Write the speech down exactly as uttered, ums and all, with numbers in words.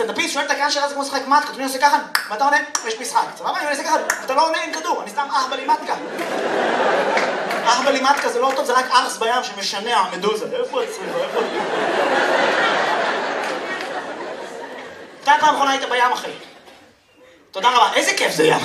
סטנדאפיסט שואל את הקהל שאלה זה כמו לשחק מתקה, אני עושה ככה, ואתה עונה, יש משחק, סבבה? אני עושה ככה, אתה לא עונה עם כדור, אני סתם אהבה לי מתקה. אהבה לי מתקה זה לא טוב, זה רק ארס בים שמשנע מדוזה. איפה הצריבה? איפה? אתה פעם אחרונה היית בים אחי. תודה רבה, איזה כיף זה ים.